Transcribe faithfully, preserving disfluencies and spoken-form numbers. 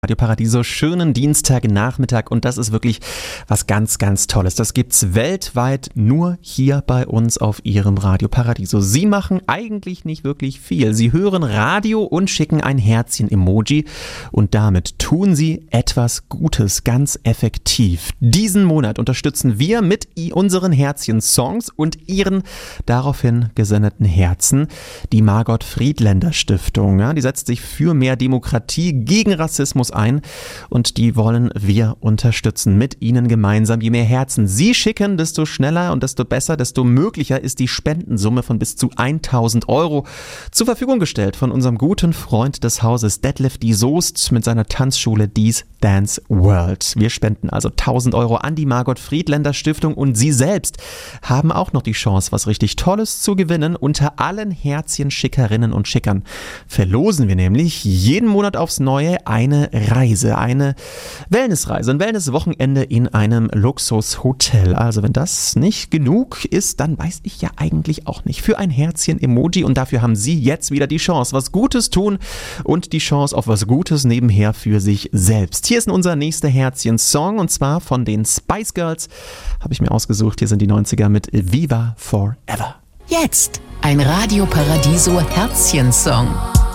Radio Paradiso, schönen Dienstagnachmittag und das ist wirklich was ganz, ganz Tolles. Das gibt's weltweit nur hier bei uns auf Ihrem Radio Paradiso. Sie machen eigentlich nicht wirklich viel. Sie hören Radio und schicken ein Herzchen-Emoji und damit tun Sie etwas Gutes, ganz effektiv. Diesen Monat unterstützen wir mit unseren Herzchen-Songs und Ihren daraufhin gesendeten Herzen die Margot Friedländer Stiftung. Ja, die setzt sich für mehr Demokratie, gegen Rassismus ein und die wollen wir unterstützen mit Ihnen gemeinsam. Je mehr Herzen Sie schicken, desto schneller und desto besser, desto möglicher ist die Spendensumme von bis zu tausend Euro zur Verfügung gestellt von unserem guten Freund des Hauses Detlef die Soest mit seiner Tanzschule Dies Dance World. Wir spenden also tausend Euro an die Margot Friedländer Stiftung und Sie selbst haben auch noch die Chance, was richtig Tolles zu gewinnen. Unter allen Herzchen-Schickerinnen und Schickern verlosen wir nämlich jeden Monat aufs Neue eine Reise, eine Wellnessreise, ein Wellnesswochenende in einem Luxushotel. Also wenn das nicht genug ist, dann weiß ich ja eigentlich auch nicht. Für ein Herzchen-Emoji und dafür haben Sie jetzt wieder die Chance, was Gutes tun und die Chance auf was Gutes nebenher für sich selbst. Hier ist unser nächster Herzchen-Song und zwar von den Spice Girls. Habe ich mir ausgesucht. Hier sind die neunziger mit Viva Forever. Jetzt ein Radio Paradiso Herzchen-Song.